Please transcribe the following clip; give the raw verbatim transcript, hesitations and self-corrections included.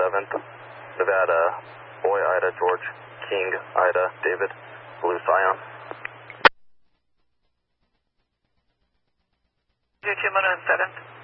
seventh, Nevada, Boy Ida, George, King, Ida, David, Blue Scion. Two two one seventh.